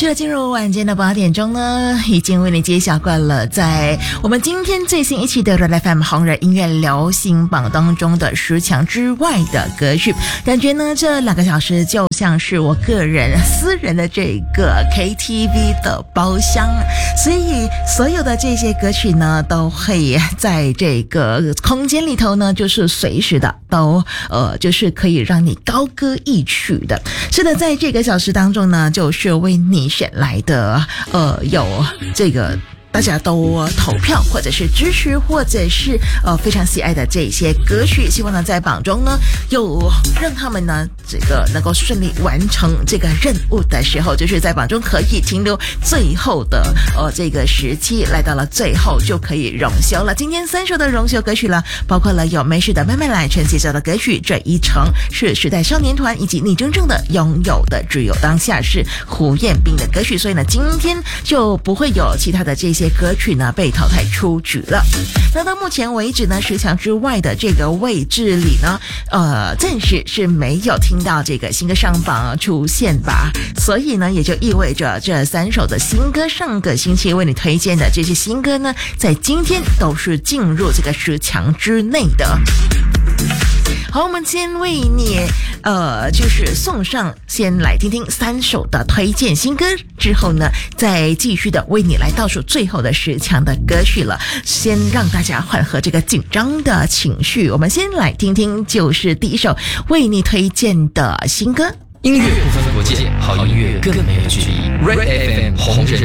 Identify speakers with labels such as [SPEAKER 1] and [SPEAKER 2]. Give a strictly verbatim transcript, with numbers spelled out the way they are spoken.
[SPEAKER 1] 是的，进入晚间的八点钟呢，已经为你揭晓过了在我们今天最新一期的 Red F M 红人音乐流行榜当中的十强之外的歌曲。感觉呢，这两个小时就像是我个人私人的这个 K T V 的包厢，所以所有的这些歌曲呢，都会在这个空间里头呢，就是随时的都呃，就是可以让你高歌一曲的。是的，在这个小时当中呢，就是为你选来的呃，有这个大家都投票或者是支持或者是呃非常喜爱的这些歌曲，希望呢在榜中呢有让他们呢这个能够顺利完成这个任务的时候，就是在榜中可以停留最后的呃这个时期，来到了最后就可以荣休了。今天三首的荣休歌曲了，包括了有没事的慢慢来陈绮贞的歌曲这一程，是时代少年团，以及你真正的拥有的只有当下是胡彦斌的歌曲，所以呢今天就不会有其他的这些歌曲呢被淘汰出局了。那到目前为止呢，十强之外的这个位置里呢，呃，暂时是没有听到这个新歌上榜出现吧，所以呢，也就意味着这三首的新歌，上个星期为你推荐的这些新歌呢，在今天都是进入这个十强之内的。好，我们先为你呃，就是送上，先来听听三首的推荐新歌，之后呢，再继续的为你来倒数最后的十强的歌曲了。先让大家缓和这个紧张的情绪，我们先来听听，就是第一首为你推荐的新歌。
[SPEAKER 2] 音乐不分国界，好音乐更没有距离。Red F M 红人